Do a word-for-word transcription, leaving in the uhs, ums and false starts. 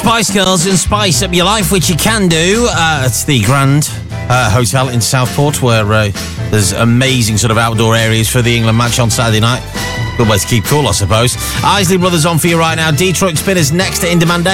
Spice Girls and spice up your life, which you can do. Uh, it's the Grand uh, Hotel in Southport, where uh, there's amazing sort of outdoor areas for the England match on Saturday night. Good way to keep cool, I suppose. Isley Brothers on for you right now. Detroit Spinners next to In Demand.